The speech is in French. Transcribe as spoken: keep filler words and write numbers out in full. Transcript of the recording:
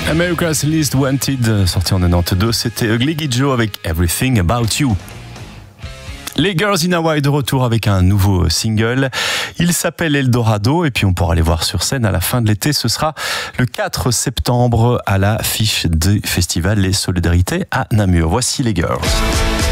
America's Least Wanted, sorti en quatre-vingt-douze, c'était Ugly Kid Joe avec Everything About You. Les Girls in Hawaii de retour avec un nouveau single. Il s'appelle Eldorado et puis on pourra les voir sur scène à la fin de l'été. Ce sera le quatre septembre à l'affiche du festival Les Solidarités à Namur. Voici les Girls.